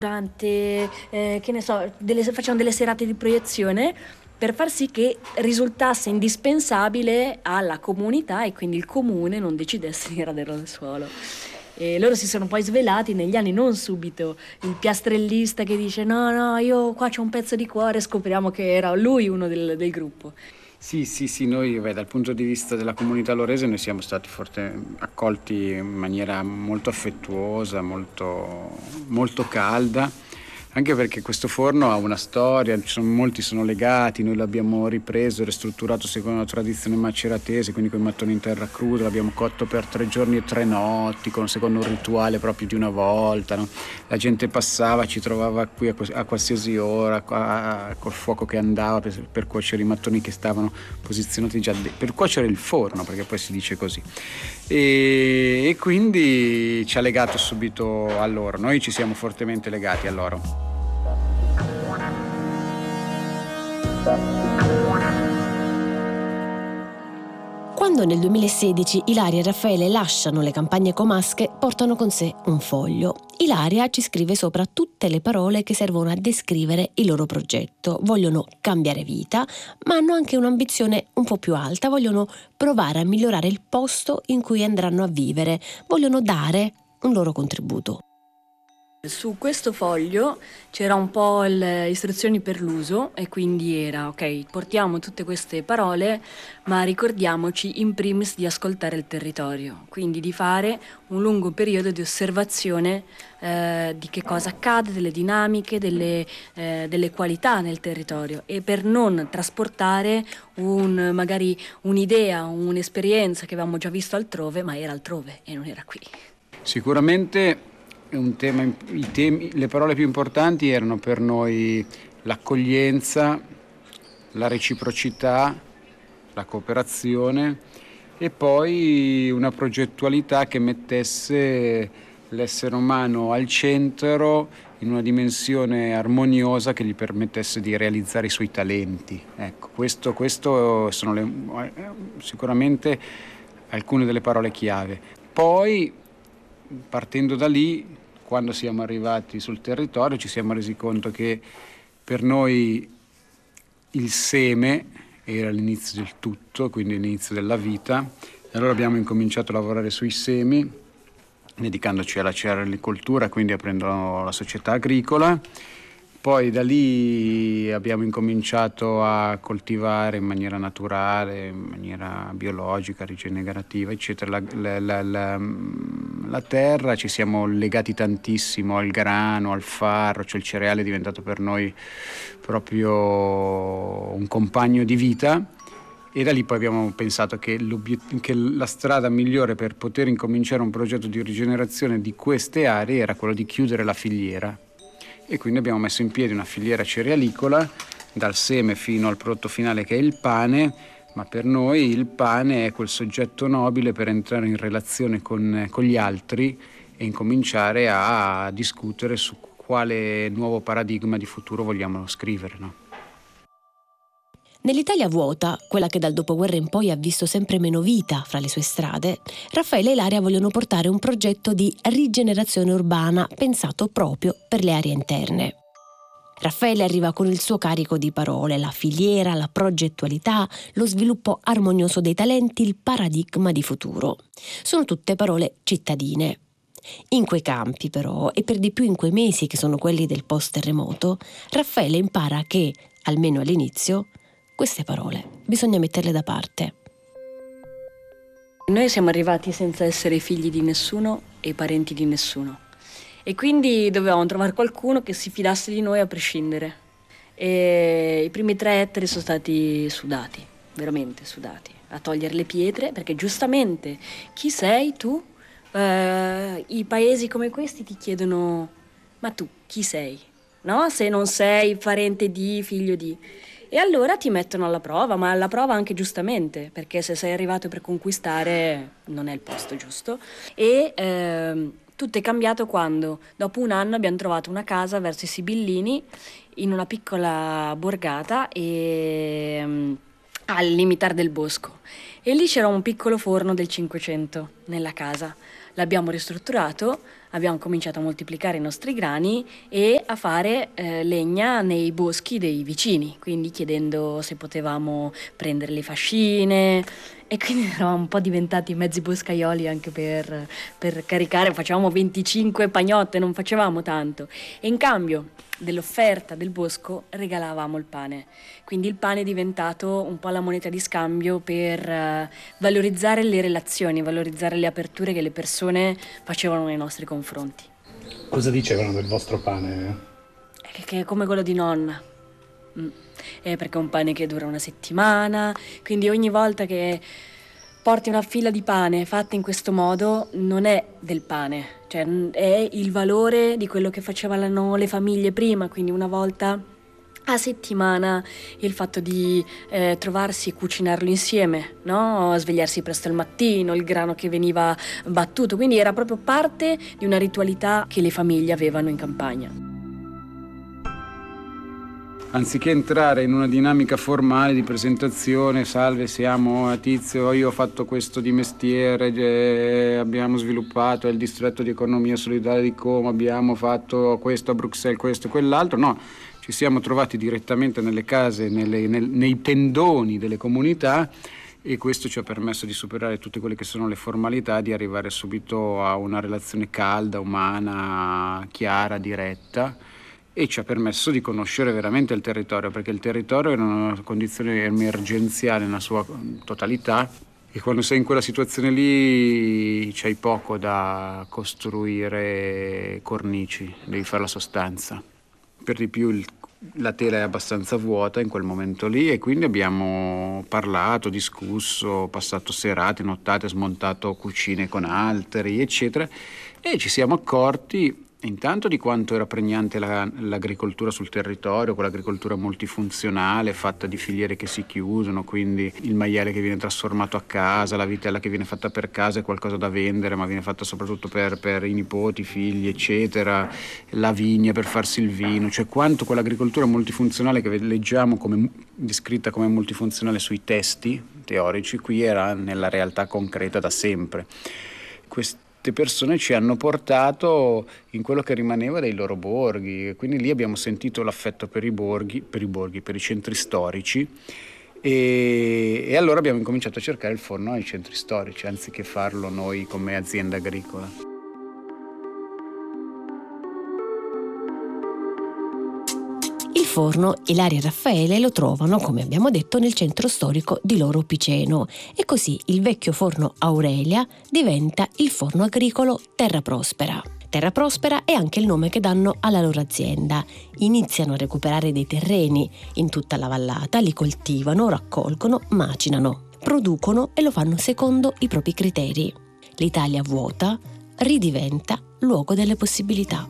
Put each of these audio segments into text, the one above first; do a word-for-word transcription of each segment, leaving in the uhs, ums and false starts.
durante, eh, che ne so, delle, facevano delle serate di proiezione per far sì che risultasse indispensabile alla comunità e quindi il comune non decidesse di radere al suolo. E loro si sono poi svelati negli anni, non subito, il piastrellista che dice no, no, io qua c'ho un pezzo di cuore, scopriamo che era lui uno del, del gruppo. Sì, sì, sì, noi beh, dal punto di vista della comunità lorese noi siamo stati forte, accolti in maniera molto affettuosa, molto, molto calda, anche perché questo forno ha una storia, ci sono, molti sono legati, noi l'abbiamo ripreso e ristrutturato secondo la tradizione maceratese, quindi con i mattoni in terra cruda, l'abbiamo cotto per tre giorni e tre notti, con, secondo un rituale proprio di una volta, no? La gente passava, ci trovava qui a, a qualsiasi ora, a, col fuoco che andava per, per cuocere i mattoni che stavano posizionati già de- per cuocere il forno, perché poi si dice così. E, e quindi ci ha legato subito a loro, noi ci siamo fortemente legati a loro. Quando nel duemilasedici Ilaria e Raffaele lasciano le campagne comasche, portano con sé un foglio. Ilaria ci scrive sopra tutte le parole che servono a descrivere il loro progetto. Vogliono cambiare vita, ma hanno anche un'ambizione un po' più alta. Vogliono provare a migliorare il posto in cui andranno a vivere. Vogliono dare un loro contributo. Su questo foglio c'era un po' le istruzioni per l'uso e quindi era ok, portiamo tutte queste parole, ma ricordiamoci in primis di ascoltare il territorio, quindi di fare un lungo periodo di osservazione eh, di che cosa accade, delle dinamiche, delle, eh, delle qualità nel territorio, e per non trasportare un, magari un'idea, un'esperienza che avevamo già visto altrove, ma era altrove e non era qui. Sicuramente un tema, i temi, le parole più importanti erano per noi l'accoglienza, la reciprocità, la cooperazione e poi una progettualità che mettesse l'essere umano al centro in una dimensione armoniosa che gli permettesse di realizzare i suoi talenti. Ecco, questo, questo sono le, sicuramente alcune delle parole chiave. Poi, partendo da lì, quando siamo arrivati sul territorio ci siamo resi conto che per noi il seme era l'inizio del tutto, quindi l'inizio della vita, e allora abbiamo incominciato a lavorare sui semi, dedicandoci alla cerealicoltura, quindi aprendo la società agricola. Poi da lì abbiamo incominciato a coltivare in maniera naturale, in maniera biologica, rigenerativa, eccetera, la, la, la, la, la terra, ci siamo legati tantissimo al grano, al farro, cioè il cereale è diventato per noi proprio un compagno di vita. E da lì poi abbiamo pensato che, che la strada migliore per poter incominciare un progetto di rigenerazione di queste aree era quello di chiudere la filiera. E quindi abbiamo messo in piedi una filiera cerealicola, dal seme fino al prodotto finale che è il pane, ma per noi il pane è quel soggetto nobile per entrare in relazione con, con gli altri e incominciare a discutere su quale nuovo paradigma di futuro vogliamo scrivere, no? Nell'Italia vuota, quella che dal dopoguerra in poi ha visto sempre meno vita fra le sue strade, Raffaele e Ilaria vogliono portare un progetto di rigenerazione urbana pensato proprio per le aree interne. Raffaele arriva con il suo carico di parole, la filiera, la progettualità, lo sviluppo armonioso dei talenti, il paradigma di futuro. Sono tutte parole cittadine. In quei campi però, e per di più in quei mesi che sono quelli del post-terremoto, Raffaele impara che, almeno all'inizio, queste parole bisogna metterle da parte. Noi siamo arrivati senza essere figli di nessuno e parenti di nessuno. E quindi dovevamo trovare qualcuno che si fidasse di noi a prescindere. E i primi tre ettari sono stati sudati, veramente sudati, a togliere le pietre, perché giustamente chi sei tu? Eh, I paesi come questi ti chiedono, ma tu chi sei? No? Se non sei parente di, figlio di... E allora ti mettono alla prova, ma alla prova anche giustamente, perché se sei arrivato per conquistare non è il posto giusto. E ehm, tutto è cambiato quando, dopo un anno, abbiamo trovato una casa verso i Sibillini, in una piccola borgata e, ehm, al limitare del bosco. E lì c'era un piccolo forno del Cinquecento nella casa. L'abbiamo ristrutturato, abbiamo cominciato a moltiplicare i nostri grani e a fare eh, legna nei boschi dei vicini, quindi chiedendo se potevamo prendere le fascine, e quindi eravamo un po' diventati mezzi boscaioli anche per, per caricare, facevamo venticinque pagnotte, non facevamo tanto, e in cambio dell'offerta del bosco regalavamo il pane, quindi il pane è diventato un po' la moneta di scambio per uh, valorizzare le relazioni, valorizzare le aperture che le persone facevano nei nostri confronti. Cosa dicevano del vostro pane? Che, che è come quello di nonna. Mm. Eh, perché è un pane che dura una settimana, quindi ogni volta che porti una fila di pane fatta in questo modo non è del pane, cioè è il valore di quello che facevano le famiglie prima, quindi una volta a settimana il fatto di eh, trovarsi e cucinarlo insieme, no? Svegliarsi presto al mattino, il grano che veniva battuto, quindi era proprio parte di una ritualità che le famiglie avevano in campagna. Anziché entrare in una dinamica formale di presentazione, salve, siamo a Tizio, io ho fatto questo di mestiere, eh, abbiamo sviluppato il distretto di economia solidale di Como, abbiamo fatto questo a Bruxelles, questo e quell'altro, no, ci siamo trovati direttamente nelle case, nelle, nel, nei tendoni delle comunità, e questo ci ha permesso di superare tutte quelle che sono le formalità, di arrivare subito a una relazione calda, umana, chiara, diretta, e ci ha permesso di conoscere veramente il territorio, perché il territorio era una condizione emergenziale nella sua totalità, e quando sei in quella situazione lì c'hai poco da costruire cornici, devi fare la sostanza. Per di più il, la tela è abbastanza vuota in quel momento lì, e quindi abbiamo parlato, discusso, passato serate, nottate, smontato cucine con altri, eccetera, e ci siamo accorti intanto di quanto era pregnante la, l'agricoltura sul territorio, quell'agricoltura multifunzionale fatta di filiere che si chiudono, quindi il maiale che viene trasformato a casa, la vitella che viene fatta per casa è qualcosa da vendere, ma viene fatta soprattutto per, per i nipoti, i figli, eccetera, la vigna per farsi il vino, cioè quanto quell'agricoltura multifunzionale che leggiamo come descritta come multifunzionale sui testi teorici, qui era nella realtà concreta da sempre. Quest- Queste persone ci hanno portato in quello che rimaneva dei loro borghi, quindi lì abbiamo sentito l'affetto per i borghi, per i borghi, per i centri storici, e, e allora abbiamo incominciato a cercare il forno ai centri storici, anziché farlo noi come azienda agricola. Il forno Ilaria e Raffaele lo trovano, come abbiamo detto, nel centro storico di Loro Piceno, e così il vecchio forno Aurelia diventa il forno agricolo Terra Prospera. Terra Prospera è anche il nome che danno alla loro azienda. Iniziano a recuperare dei terreni in tutta la vallata, li coltivano, raccolgono, macinano, producono e lo fanno secondo i propri criteri. L'Italia vuota ridiventa luogo delle possibilità.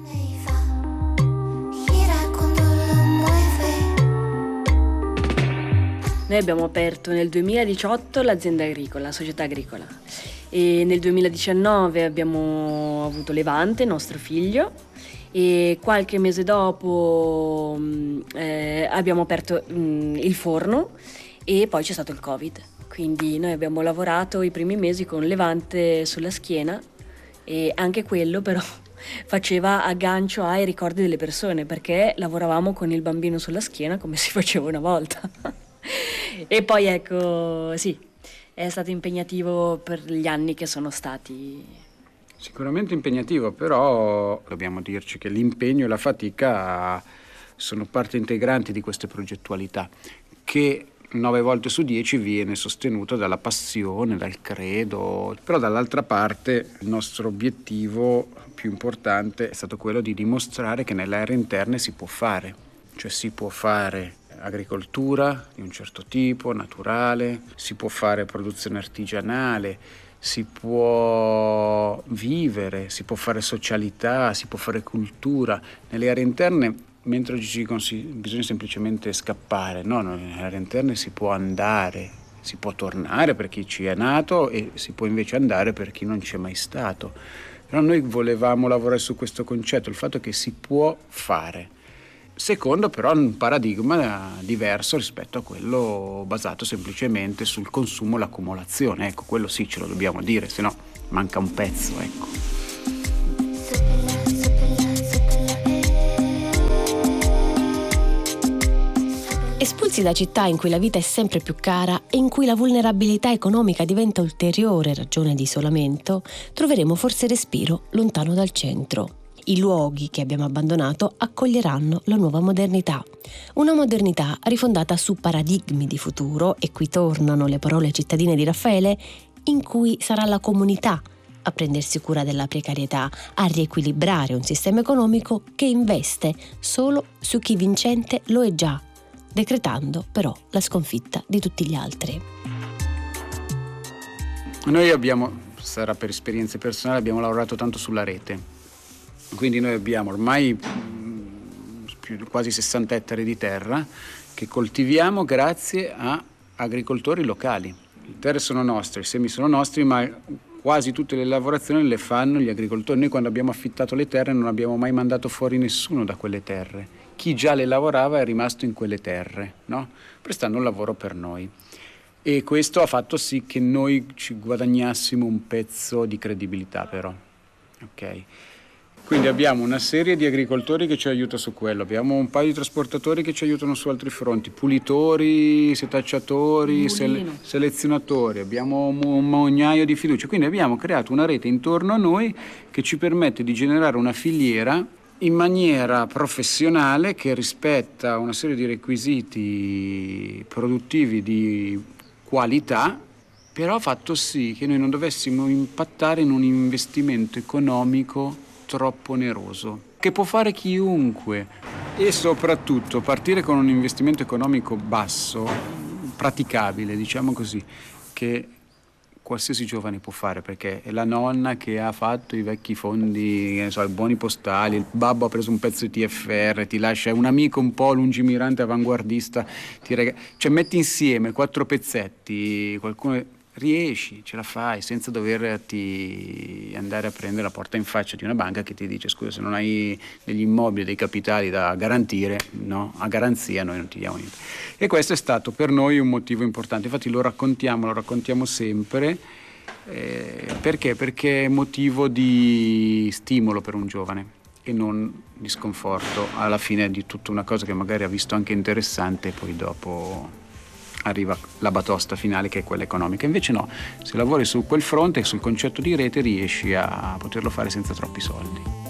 Noi abbiamo aperto nel duemiladiciotto l'azienda agricola, la società agricola, e nel duemiladiciannove abbiamo avuto Levante, nostro figlio, e qualche mese dopo eh, abbiamo aperto mh, il forno, e poi c'è stato il Covid. Quindi noi abbiamo lavorato i primi mesi con Levante sulla schiena, e anche quello però faceva aggancio ai ricordi delle persone, perché lavoravamo con il bambino sulla schiena come si faceva una volta. E poi ecco, sì, è stato impegnativo per gli anni che sono stati. Sicuramente impegnativo, però dobbiamo dirci che l'impegno e la fatica sono parte integrante di queste progettualità, che nove volte su dieci viene sostenuta dalla passione, dal credo, però dall'altra parte il nostro obiettivo più importante è stato quello di dimostrare che nelle aree interne si può fare, cioè si può fare agricoltura di un certo tipo, naturale, si può fare produzione artigianale, si può vivere, si può fare socialità, si può fare cultura. Nelle aree interne, mentre oggi ci consigli- bisogna semplicemente scappare, no, nelle aree interne si può andare, si può tornare per chi ci è nato e si può invece andare per chi non c'è mai stato. Però noi volevamo lavorare su questo concetto, il fatto che si può fare. Secondo però un paradigma diverso rispetto a quello basato semplicemente sul consumo e l'accumulazione. Ecco, quello sì ce lo dobbiamo dire, se no manca un pezzo, ecco. Espulsi da città in cui la vita è sempre più cara e in cui la vulnerabilità economica diventa ulteriore ragione di isolamento, troveremo forse respiro lontano dal centro. I luoghi che abbiamo abbandonato accoglieranno la nuova modernità. Una modernità rifondata su paradigmi di futuro, e qui tornano le parole cittadine di Raffaele, in cui sarà la comunità a prendersi cura della precarietà, a riequilibrare un sistema economico che investe solo su chi vincente lo è già, decretando però la sconfitta di tutti gli altri. Noi abbiamo, sarà per esperienze personali, abbiamo lavorato tanto sulla rete. Quindi noi abbiamo ormai più, quasi sessanta ettari di terra che coltiviamo grazie a agricoltori locali. Le terre sono nostre, i semi sono nostri, ma quasi tutte le lavorazioni le fanno gli agricoltori. Noi quando abbiamo affittato le terre non abbiamo mai mandato fuori nessuno da quelle terre. Chi già le lavorava è rimasto in quelle terre, no? Prestando un lavoro per noi. E questo ha fatto sì che noi ci guadagnassimo un pezzo di credibilità, però. Ok? Quindi abbiamo una serie di agricoltori che ci aiutano su quello, abbiamo un paio di trasportatori che ci aiutano su altri fronti, pulitori, setacciatori, sele- selezionatori, abbiamo un mognaio di fiducia. Quindi abbiamo creato una rete intorno a noi che ci permette di generare una filiera in maniera professionale che rispetta una serie di requisiti produttivi di qualità, però ha fatto sì che noi non dovessimo impattare in un investimento economico troppo oneroso, che può fare chiunque, e soprattutto partire con un investimento economico basso, praticabile, diciamo così, che qualsiasi giovane può fare, perché è la nonna che ha fatto i vecchi fondi, che ne so, i buoni postali, il babbo ha preso un pezzo di T F R, ti lascia un amico un po' lungimirante, avanguardista, ti rega- cioè metti insieme quattro pezzetti, qualcuno riesci, ce la fai senza doverti andare a prendere la porta in faccia di una banca che ti dice scusa, se non hai degli immobili, dei capitali da garantire, no, a garanzia noi non ti diamo niente. E questo è stato per noi un motivo importante, infatti lo raccontiamo, lo raccontiamo sempre, eh, perché? Perché è motivo di stimolo per un giovane e non di sconforto alla fine di tutta una cosa che magari ha visto anche interessante e poi dopo arriva la batosta finale che è quella economica. Invece no, se lavori su quel fronte, sul concetto di rete, riesci a poterlo fare senza troppi soldi.